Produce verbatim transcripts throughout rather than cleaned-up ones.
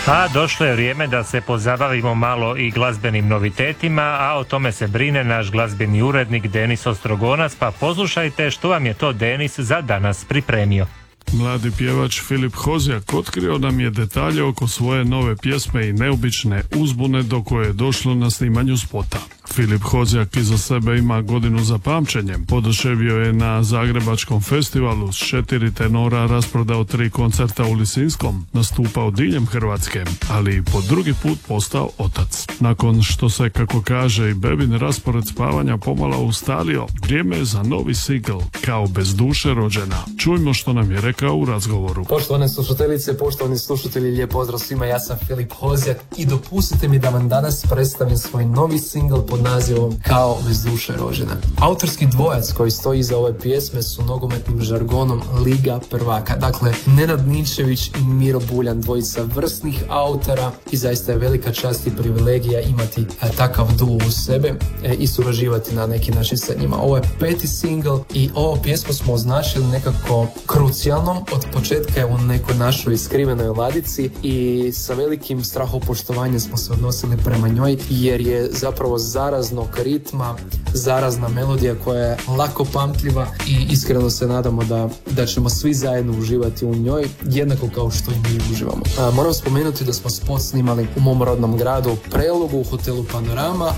A došlo je vrijeme da se pozabavimo malo i glazbenim novitetima, a o tome se brine naš glazbeni urednik Denis Ostrogonac, pa poslušajte što vam je to Denis za danas pripremio. Mladi pjevač Filip Hozjak otkrio nam je detalje oko svoje nove pjesme i neobične uzbune do koje je došlo na snimanju spota. Filip Hozjak iza sebe ima godinu za pamćenjem. Oduševio je na Zagrebačkom festivalu s četiri tenora, rasprodao tri koncerta u Lisinskom, nastupao diljem Hrvatske, ali i po drugi put postao otac. Nakon što se, kako kaže i bebin raspored spavanja pomalo ustalio, vrijeme je za novi singl, Kao bez duše rođena. Čujmo što nam je rekao u razgovoru. Poštovane slušateljice, poštovani slušatelji, lijep pozdrav svima, ja sam Filip Hozjak i dopustite mi da vam danas predstavim svoj novi singl pod nazivom Kao bez duše rođena. Autorski dvojac koji stoji iza ove pjesme su nogometnim žargonom Liga prvaka. Dakle, Nenad Ninčević i Miro Buljan, dvojica vrsnih autora, i zaista je velika čast i privilegija imati e, takav duo uz sebe e, i surađivati na neki način sa njima. Ovo je peti singl i ovu pjesmu smo označili nekako krucijalnom. Od početka je u nekoj našoj skrivenoj ladici i sa velikim strahopoštovanjem smo se odnosili prema njoj, jer je zapravo zaraznog ritma, zarazna melodija koja je lako pamtljiva i iskreno se nadamo da, da ćemo svi zajedno uživati u njoj, jednako kao što i mi uživamo. A, moram spomenuti da smo spot snimali u mom rodnom gradu Prelogu u hotelu Panorama,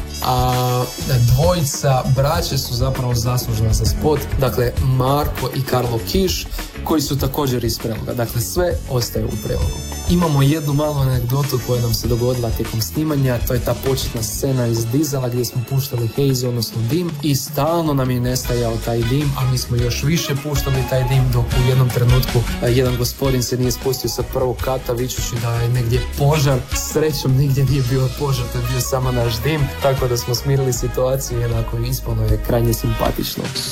a dvojica braće su zapravo zaslužena za spot, dakle Marko i Karlo Kiš, koji su također iz Preloga. Dakle, sve ostaje u Prelogu. Imamo jednu malu anegdotu koja nam se dogodila tijekom snimanja, to je ta početna scena iz dizela gdje smo puštali haze, odnosno dim, i stalno nam je nestajao taj dim, a mi smo još više puštali taj dim, dok u jednom trenutku jedan gospodin se nije spustio sa prvog kata vičući da je negdje požar. Srećom nigdje nije bio požar, to je bio samo naš dim, tako da smo smirili situaciju i jednako ispalo je krajnje simpatično.